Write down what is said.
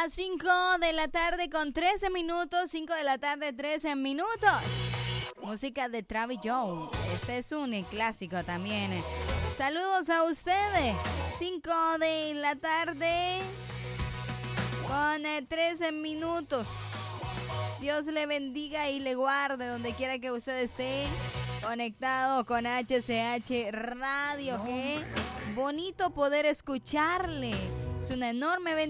las 5 de la tarde con 13 minutos. 5 de la tarde, 13 minutos. Música de Travis Jones. Este es un clásico también. Saludos a ustedes. 5 de la tarde con 13 minutos. Dios le bendiga y le guarde donde quiera que usted esté conectado con HCH Radio. Qué bonito poder escucharle. Es una enorme bendición.